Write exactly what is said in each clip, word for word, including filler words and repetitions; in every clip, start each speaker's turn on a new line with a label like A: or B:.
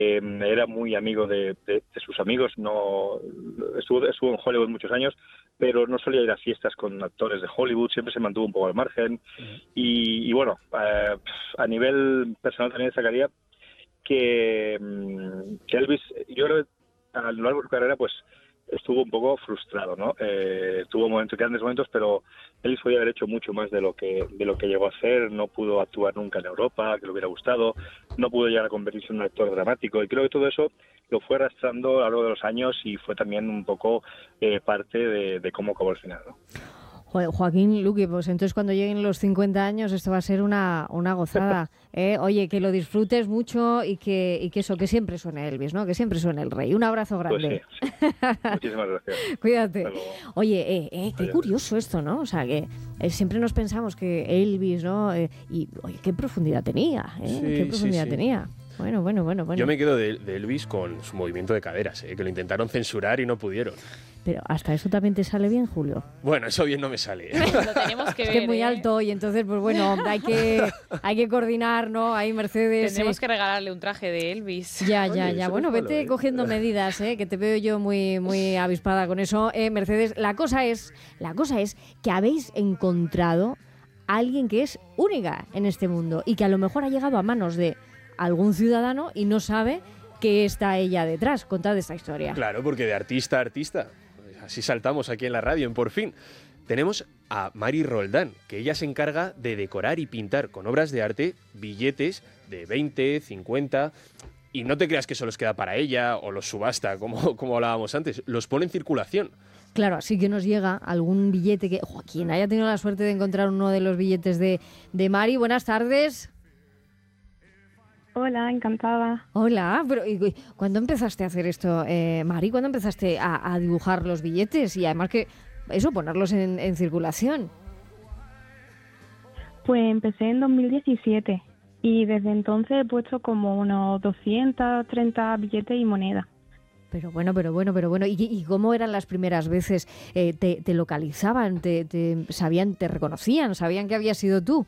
A: era muy amigo de, de, de sus amigos, no estuvo, estuvo en Hollywood muchos años, pero no solía ir a fiestas con actores de Hollywood, siempre se mantuvo un poco al margen. Uh-huh. y, y bueno, eh, a nivel personal también destacaría que, que Elvis, yo creo que a lo largo de su carrera, pues estuvo un poco frustrado, ¿no? Eh, tuvo momentos, grandes momentos, pero él podía haber hecho mucho más de lo que de lo que llegó a hacer. No pudo actuar nunca en Europa, que le hubiera gustado. No pudo llegar a convertirse en un actor dramático. Y creo que todo eso lo fue arrastrando a lo largo de los años y fue también un poco eh, parte de, de cómo acabó el final, ¿no?
B: Joaquín Luqui, pues entonces cuando lleguen los cincuenta años esto va a ser una, una gozada. ¿eh? Oye, que lo disfrutes mucho y que, y que eso, que siempre suene Elvis, ¿no? Que siempre suene el rey. Un abrazo grande.
A: Pues sí, sí. Muchísimas gracias.
B: Cuídate. Oye, eh, eh, qué curioso esto, ¿no? O sea, que eh, siempre nos pensamos que Elvis, ¿no? Eh, y, oye, qué profundidad tenía, ¿eh?
C: Sí,
B: qué profundidad
C: sí, sí.
B: tenía. Bueno, bueno, bueno, bueno.
C: Yo me quedo de, de Elvis con su movimiento de caderas, ¿eh? Que lo intentaron censurar y no pudieron.
B: Pero hasta eso también te sale bien, Julio.
C: Bueno, eso bien no me sale.
D: Lo tenemos que
B: es
D: ver,
B: que es muy
D: ¿eh?
B: alto y entonces, pues bueno, hay que, hay que coordinar, ¿no? Ahí Mercedes.
D: Tenemos
B: eh.
D: que regalarle un traje de Elvis.
B: Ya, ya,
C: Oye,
B: ya.
C: eso
B: Bueno,
C: no es
B: vete
C: malo, ¿eh?
B: cogiendo medidas, ¿eh? Que te veo yo muy, muy avispada con eso. Eh, Mercedes, la cosa es, la cosa es que habéis encontrado a alguien que es única en este mundo y que a lo mejor ha llegado a manos de algún ciudadano y no sabe que está ella detrás. Contad esta historia.
C: Claro, porque de artista a artista, así saltamos aquí en la radio, en Por Fin. Tenemos a Mari Roldán, que ella se encarga de decorar y pintar con obras de arte billetes de veinte, cincuenta... Y no te creas que eso los queda para ella o los subasta, como, como hablábamos antes. Los pone en circulación.
B: Claro, así que nos llega algún billete que... Joaquín, haya tenido la suerte de encontrar uno de los billetes de, de Mari. Buenas tardes.
E: Hola, encantada.
B: Hola, pero ¿y, ¿cuándo empezaste a hacer esto, eh, Mari? ¿Cuándo empezaste a, a dibujar los billetes y además que eso, ponerlos en, en circulación?
E: Pues empecé en dos mil diecisiete y desde entonces he puesto como unos doscientos treinta billetes y monedas.
B: Pero bueno, pero bueno, pero bueno. ¿Y, y cómo eran las primeras veces? Eh, te, ¿Te localizaban? Te, te sabían, te reconocían? ¿Sabían que habías sido tú?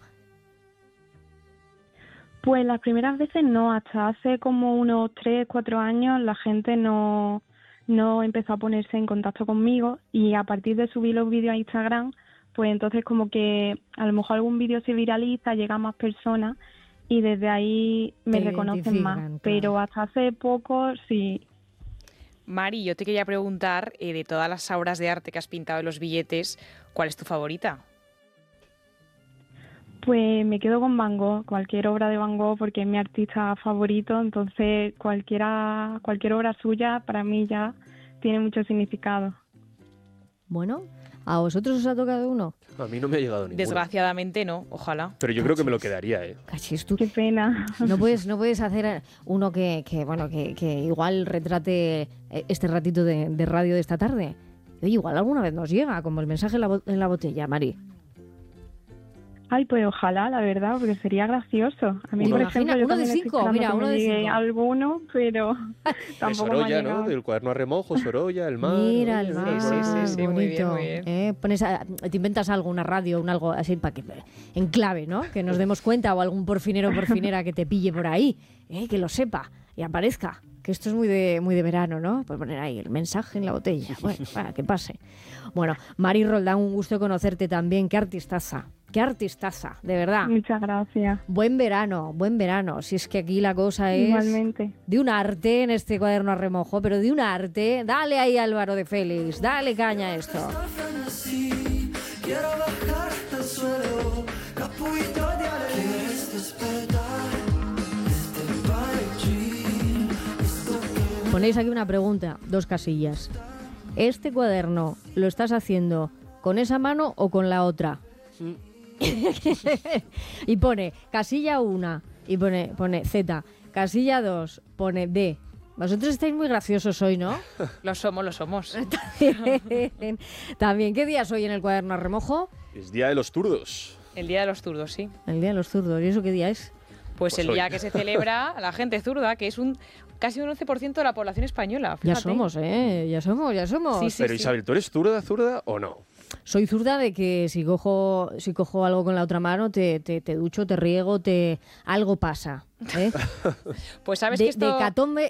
E: Pues las primeras veces no, hasta hace como unos tres, cuatro años la gente no, no empezó a ponerse en contacto conmigo y a partir de subir los vídeos a Instagram, pues entonces como que a lo mejor algún vídeo se viraliza, llega a más personas y desde ahí me
B: Te
E: reconocen más.
B: identifican, claro.
E: Pero hasta hace poco sí.
D: Mari, yo te quería preguntar, eh, de todas las obras de arte que has pintado en los billetes, ¿cuál es tu favorita?
E: Pues me quedo con Van Gogh, cualquier obra de Van Gogh porque es mi artista favorito, entonces cualquiera, cualquier obra suya para mí ya tiene mucho significado.
B: Bueno, ¿a vosotros os ha tocado uno?
C: A mí no me ha llegado ninguno.
D: Desgraciadamente no, ojalá.
C: Pero yo creo que me lo quedaría, ¿eh?
B: Cachis, tú.
E: Qué pena.
B: No puedes, no puedes hacer uno que, que bueno, que, que igual retrate este ratito de, de radio de esta tarde. Oye, igual alguna vez nos llega, como el mensaje en la, bo- en la botella, Mari.
E: Ay, pues ojalá, la verdad, porque sería gracioso. A mí,
C: Uno-
E: por
B: Imagina,
E: ejemplo, yo
B: uno de
E: también estoy
B: cinco,
E: esperando
B: mira,
E: que
B: uno
E: me
B: de
E: llegue
B: cinco.
E: alguno, pero
C: De
E: tampoco me ha
C: Sorolla,
E: llegado.
C: ¿no? Del cuaderno a remojo, Sorolla, el mar.
B: Mira,
C: oye,
B: el
C: oye,
B: mar,
D: Sí, sí, sí, sí, muy bien,
B: bonito.
D: muy bien.
B: Eh, pones a- te inventas algo, una radio, un algo así, para que en clave, ¿no? Que nos demos cuenta, o algún porfinero o porfinera que te pille por ahí, eh, que lo sepa y aparezca. Que esto es muy de muy de verano, ¿no? Pues poner ahí el mensaje en la botella. Bueno, para que pase. Bueno, Mari Roldán, un gusto conocerte también. Qué artistaza, qué artistaza, de verdad.
E: Muchas gracias.
B: Buen verano, buen verano. Si es que aquí la cosa es
E: Igualmente.
B: de un arte en este cuaderno a remojo, pero de un arte. Dale ahí, Álvaro de Félix, dale caña a esto.
F: Quiero bajarte al suelo, capullo diario. ¿Quieres despertar? Este Parigi, esto que
B: Ponéis aquí una pregunta, dos casillas. ¿Este cuaderno lo estás haciendo con esa mano o con la otra? Y pone casilla uno y pone, pone Z, casilla dos, pone D. Vosotros estáis muy graciosos hoy, ¿no?
D: Lo somos, lo somos.
B: También, ¿qué día es hoy en el cuaderno a remojo?
C: Es Día de los Zurdos.
D: El Día de los Zurdos, sí.
B: El día de los zurdos. ¿Y eso qué día es?
D: Pues,
C: Pues
D: el
C: hoy.
D: día que se celebra la gente zurda, que es un casi un once por ciento de la población española.
B: Ya
D: fíjate.
B: somos, ¿eh? Ya somos, ya somos.
D: Sí, sí.
C: Pero Isabel, ¿tú eres zurda, zurda o no?
B: Soy zurda de que si cojo, si cojo algo con la otra mano, te, te, te ducho, te riego, te algo pasa. ¿eh?
D: Pues sabes
B: de,
D: que esto...
B: de hecatombe